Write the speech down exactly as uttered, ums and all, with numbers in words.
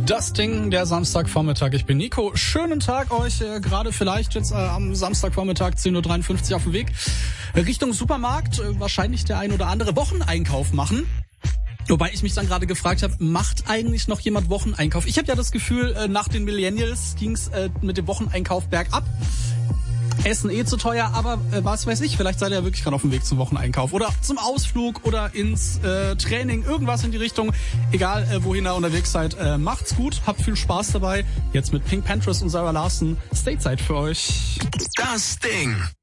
Das Ding, der Samstagvormittag. Ich bin Nico. Schönen Tag euch. Äh, gerade vielleicht jetzt äh, am Samstagvormittag zehn Uhr dreiundfünfzig auf dem Weg Richtung Supermarkt. Äh, wahrscheinlich der ein oder andere Wocheneinkauf machen. Wobei ich mich dann gerade gefragt habe, macht eigentlich noch jemand Wocheneinkauf? Ich habe ja das Gefühl, äh, nach den Millennials ging's äh, mit dem Wocheneinkauf bergab. Essen eh zu teuer, aber äh, was weiß ich, vielleicht seid ihr ja wirklich gerade auf dem Weg zum Wocheneinkauf oder zum Ausflug oder ins äh, Training, irgendwas in die Richtung. Egal, äh, wohin ihr unterwegs seid, äh, macht's gut, habt viel Spaß dabei. Jetzt mit Pink Panthers und Sarah Larson, Stateside für euch. Das Ding.